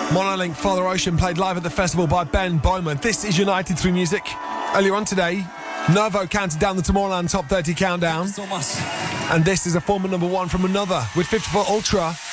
Monolink, Father Ocean played live at the festival by Ben Bowman. This is United 3 Music. Earlier on today, Nervo counted down the Tomorrowland Top 30 countdown. So much. And this is a former number one from another with 54 Ultra.